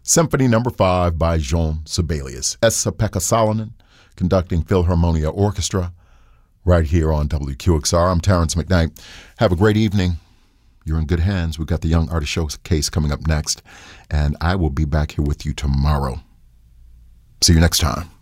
Symphony Number 5 by Jean Sibelius. Esa-Pekka Salonen conducting Philharmonia Orchestra right here on WQXR. I'm Terrence McKnight. Have a great evening. You're in good hands. We've got the Young Artist Showcase coming up next, and I will be back here with you tomorrow. See you next time.